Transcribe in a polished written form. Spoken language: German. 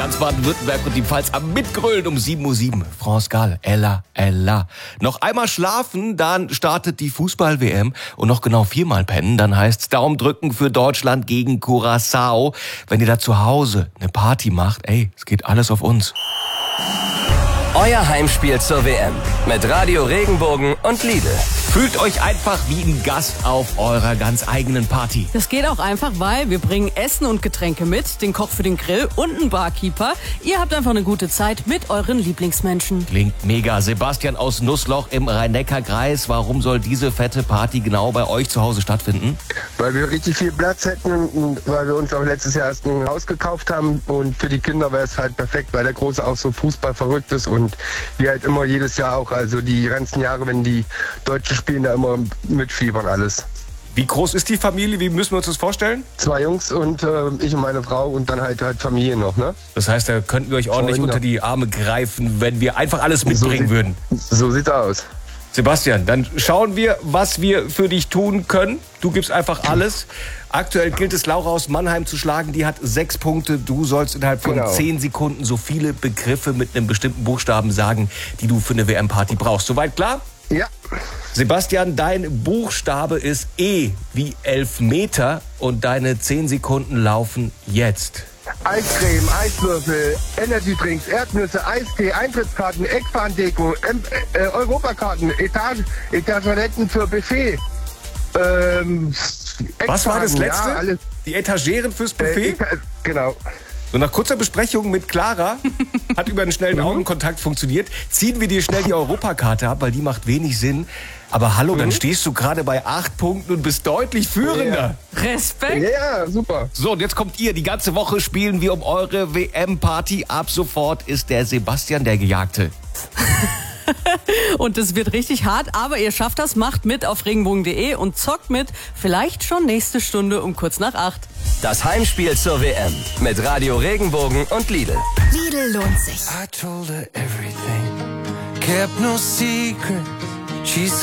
Ganz Baden-Württemberg und die Pfalz am Mitgrölen um 7:07 Uhr. France Gall, Ella, Ella. Noch einmal schlafen, dann startet die Fußball-WM. Und noch genau 4-mal pennen, dann heißt's Daumen drücken für Deutschland gegen Curaçao. Wenn ihr da zu Hause eine Party macht, es geht alles auf uns. Euer Heimspiel zur WM mit Radio Regenbogen und Lidl. Fühlt euch einfach wie ein Gast auf eurer ganz eigenen Party. Das geht auch einfach, weil wir bringen Essen und Getränke mit, den Koch für den Grill und einen Barkeeper. Ihr habt einfach eine gute Zeit mit euren Lieblingsmenschen. Klingt mega. Sebastian aus Nussloch im Rhein-Neckar-Kreis. Warum soll diese fette Party genau bei euch zu Hause stattfinden? Weil wir richtig viel Platz hätten und weil wir uns auch letztes Jahr erst ein Haus gekauft haben. Und für die Kinder wäre es halt perfekt, weil der Große auch so Fußball verrückt ist und wir halt immer jedes Jahr auch, also die ganzen Jahre, wenn die Deutschen spielen, da immer mitfiebern alles. Wie groß ist die Familie? Wie müssen wir uns das vorstellen? 2 Jungs und ich und meine Frau und dann halt Familie noch, ne? Das heißt, da könnten wir euch ordentlich unter die Arme greifen, wenn wir einfach alles mitbringen würden. So sieht's aus. Sebastian, dann schauen wir, was wir für dich tun können. Du gibst einfach alles. Aktuell gilt es, Laura aus Mannheim zu schlagen. Die hat 6 Punkte. Du sollst innerhalb von 10 Sekunden so viele Begriffe mit einem bestimmten Buchstaben sagen, die du für eine WM-Party brauchst. Soweit klar? Ja. Sebastian, dein Buchstabe ist E wie Elfmeter und deine 10 Sekunden laufen jetzt. Eiscreme, Eiswürfel, Energydrinks, Erdnüsse, Eistee, Eintrittskarten, Eckfahndeko, Europakarten, Etageretten für Buffet. Was war das letzte? Ja, alles. Die Etageren fürs Buffet? Genau. So, nach kurzer Besprechung mit Clara, hat über einen schnellen Augenkontakt funktioniert, ziehen wir dir schnell die Europakarte ab, weil die macht wenig Sinn. Aber hallo, dann stehst du gerade bei 8 Punkten und bist deutlich führender. Ja. Respekt. Ja, super. So, und jetzt kommt ihr. Die ganze Woche spielen wir um eure WM-Party. Ab sofort ist der Sebastian der Gejagte. Und es wird richtig hart, aber ihr schafft das, macht mit auf regenbogen.de und zockt mit, vielleicht schon nächste Stunde um kurz nach 8. Das Heimspiel zur WM mit Radio Regenbogen und Lidl. Lidl lohnt sich. I told her everything, kept no secret. She